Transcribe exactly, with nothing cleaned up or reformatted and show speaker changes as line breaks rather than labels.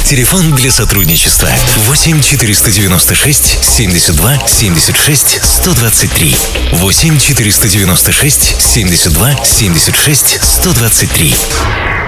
Телефон для сотрудничества восемь четыреста девяносто шесть семьдесят два семьдесят шесть сто двадцать три. восемь четыреста девяносто шесть семьдесят два семьдесят шесть сто двадцать три.